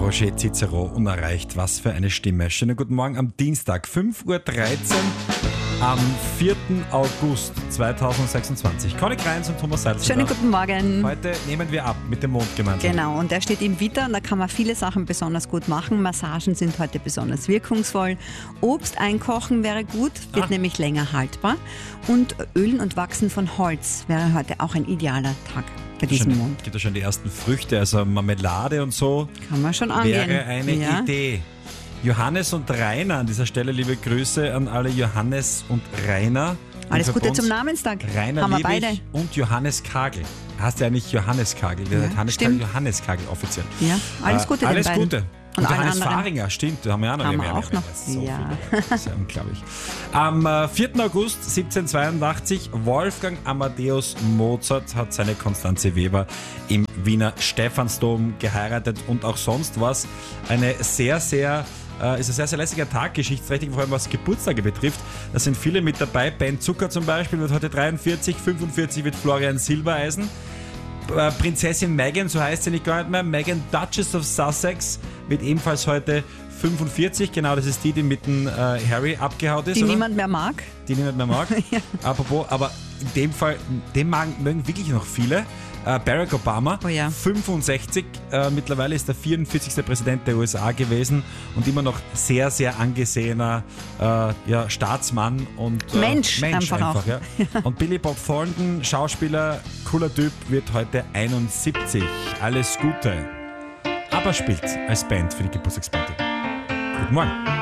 Roger Cicero, unerreicht. Was für eine Stimme. Schönen guten Morgen am Dienstag, 5.13 Uhr am 4. August 2026. Conny Kreins und Thomas Salzburg. Schönen guten Morgen. Heute nehmen wir ab mit dem Mond gemeinsam. Genau, und der steht im Widder und da kann man viele Sachen besonders gut machen. Massagen sind heute besonders wirkungsvoll. Obst einkochen wäre gut, wird nämlich länger haltbar. Und Ölen und Wachsen von Holz wäre heute auch ein idealer Tag bei diesem Mond. Gibt ja schon die ersten Früchte, also Marmelade und so. Kann man schon angehen. Wäre eine Idee. Johannes und Rainer, an dieser Stelle liebe Grüße an alle Johannes und Rainer. Alles Gute zum Namenstag. Rainer haben wir Liebig beide. Und Johannes Kagel. Heißt ja nicht Johannes Kagel, wir sind Hannes Kagel, Johannes Kagel offiziell. Ja, alles Gute Alles den beiden. Gute. Und Johannes Fahringer, stimmt, da haben wir auch noch. Haben wir auch noch. So das ist ja unglaublich. Am 4. August 1782, Wolfgang Amadeus Mozart hat seine Konstanze Weber im Wiener Stephansdom geheiratet und auch sonst was. Ist ein sehr, sehr lässiger Tag, geschichtsträchtig, vor allem was Geburtstage betrifft. Da sind viele mit dabei. Ben Zucker zum Beispiel wird heute 43, 45 wird Florian Silbereisen. Prinzessin Meghan, so heißt sie nicht gar nicht mehr, Meghan Duchess of Sussex, wird ebenfalls heute 45, genau, das ist die mit dem Harry abgehaut ist. Die oder? niemand mehr mag. Die niemand mehr mag. Ja. Apropos, aber in dem Fall, den mögen wirklich noch viele. Barack Obama, 65, mittlerweile ist der 44. Präsident der USA gewesen und immer noch sehr, sehr angesehener Staatsmann und Mensch einfach auch. Ja. Und Billy Bob Thornton, Schauspieler, cooler Typ, wird heute 71. Alles Gute. Aber spielt als Band für die Geburtstagsparty. Guten Morgen.